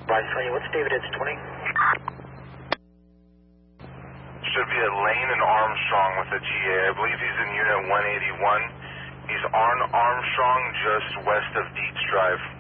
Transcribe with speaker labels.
Speaker 1: Line 20, what's David Ed's 20?
Speaker 2: Should be at Lane and Armstrong with a GA. I believe he's in unit 181. He's on Armstrong, just west of Dietz Drive.